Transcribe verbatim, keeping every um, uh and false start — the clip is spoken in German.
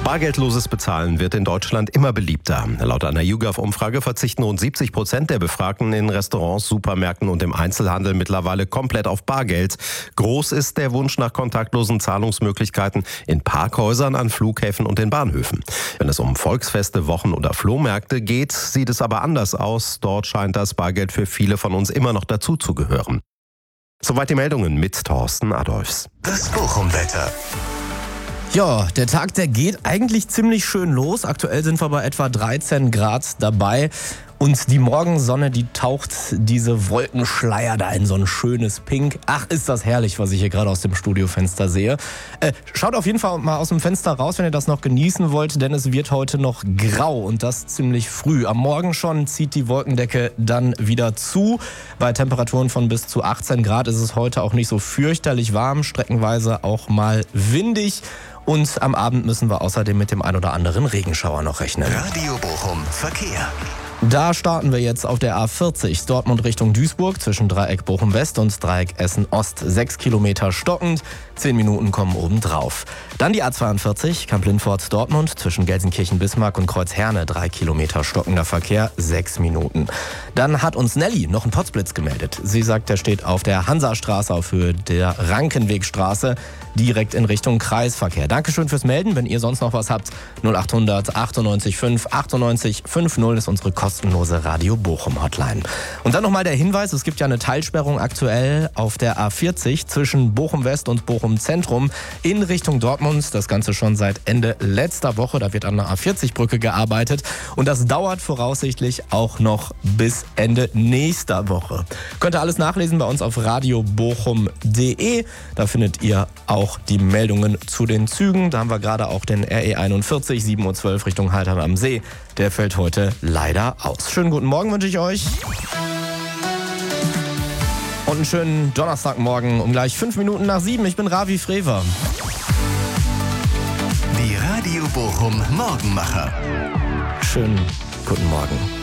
Bargeldloses Bezahlen wird in Deutschland immer beliebter. Laut einer YouGov-Umfrage verzichten rund siebzig Prozent der Befragten in Restaurants, Supermärkten und im Einzelhandel mittlerweile komplett auf Bargeld. Groß ist der Wunsch nach kontaktlosen Zahlungsmöglichkeiten in Parkhäusern, an Flughäfen und den Bahnhöfen. Wenn es um Volksfeste, Wochen oder Flohmärkte geht, sieht es aber anders aus. Dort scheint das Bargeld für viele von uns immer noch dazu zu gehören. Soweit die Meldungen mit Thorsten Adolfs. Das Bochum-Wetter. Ja, der Tag, der geht eigentlich ziemlich schön los. Aktuell sind wir bei etwa dreizehn Grad dabei. Und die Morgensonne, die taucht diese Wolkenschleier da in so ein schönes Pink. Ach, ist das herrlich, was ich hier gerade aus dem Studiofenster sehe. Äh, schaut auf jeden Fall mal aus dem Fenster raus, wenn ihr das noch genießen wollt, denn es wird heute noch grau und das ziemlich früh. Am Morgen schon zieht die Wolkendecke dann wieder zu. Bei Temperaturen von bis zu achtzehn Grad ist es heute auch nicht so fürchterlich warm, streckenweise auch mal windig. Und am Abend müssen wir außerdem mit dem ein oder anderen Regenschauer noch rechnen. Radio Bochum Verkehr. Da starten wir jetzt auf der A vierzig, Dortmund Richtung Duisburg, zwischen Dreieck Bochum West und Dreieck Essen Ost. Sechs Kilometer stockend, zehn Minuten kommen oben drauf. Dann die A zweiundvierzig, Kamp-Lindfort Dortmund, zwischen Gelsenkirchen-Bismarck und Kreuzherne. Drei Kilometer stockender Verkehr, sechs Minuten. Dann hat uns Nelly noch einen Potzblitz gemeldet. Sie sagt, der steht auf der Hansastraße auf Höhe der Rankenwegstraße, direkt in Richtung Kreisverkehr. Dankeschön fürs Melden. Wenn ihr sonst noch was habt, null achthundert achtundneunzig fünf achtundneunzig fünfzig ist unsere kostenlose Radio Bochum Hotline. Und dann nochmal der Hinweis, es gibt ja eine Teilsperrung aktuell auf der A vierzig zwischen Bochum West und Bochum Zentrum in Richtung Dortmund. Das Ganze schon seit Ende letzter Woche. Da wird an der A vierzig Brücke gearbeitet und das dauert voraussichtlich auch noch bis Ende nächster Woche. Könnt ihr alles nachlesen bei uns auf radio bochum punkt de. Da findet ihr auch die Meldungen zu den Zügen. Da haben wir gerade auch den R E einundvierzig, sieben Uhr zwölf Richtung Haltern am See. Der fällt heute leider aus. Schönen guten Morgen wünsche ich euch. Und einen schönen Donnerstagmorgen um gleich fünf Minuten nach sieben. Ich bin Ravi Frewer. Die Radio Bochum Morgenmacher. Schönen guten Morgen.